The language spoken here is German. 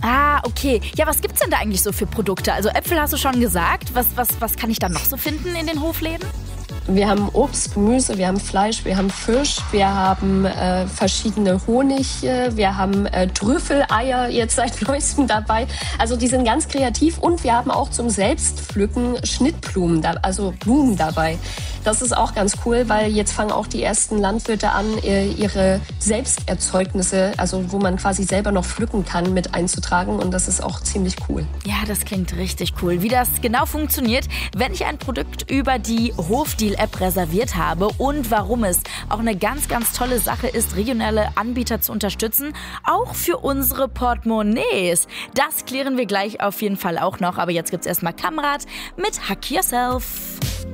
Ah, okay. Ja, was gibt's denn da eigentlich so für Produkte? Also Äpfel hast du schon gesagt. Was kann ich da noch so finden in den Hofläden? Wir haben Obst, Gemüse, wir haben Fleisch, wir haben Fisch, wir haben verschiedene Honig, wir haben Trüffeleier jetzt seit neuestem dabei. Also die sind ganz kreativ und wir haben auch zum Selbstpflücken Schnittblumen, also Blumen dabei. Das ist auch ganz cool, weil jetzt fangen auch die ersten Landwirte an, ihre Selbsterzeugnisse, also wo man quasi selber noch pflücken kann, mit einzutragen und das ist auch ziemlich cool. Ja, das klingt richtig cool. Wie das genau funktioniert, wenn ich ein Produkt über die Hofdeal-App reserviert habe und warum es auch eine ganz, ganz tolle Sache ist, regionale Anbieter zu unterstützen, auch für unsere Portemonnaies. Das klären wir gleich auf jeden Fall auch noch, aber jetzt gibt's erstmal Kamrat mit Hack Yourself.